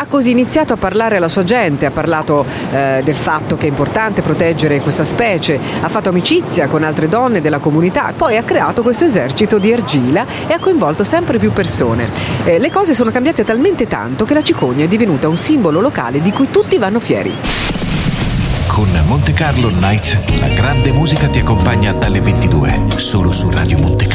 ha così iniziato a parlare alla sua gente, ha parlato del fatto che è importante proteggere questa specie, ha fatto amicizia con altre donne della comunità, poi ha creato questo esercito di argilla e ha coinvolto sempre più persone. Le cose sono cambiate talmente tanto che la cicogna è divenuta un simbolo locale di cui tutti vanno fieri. Con Monte Carlo Nights, la grande musica ti accompagna dalle 22, solo su Radio Monte Carlo.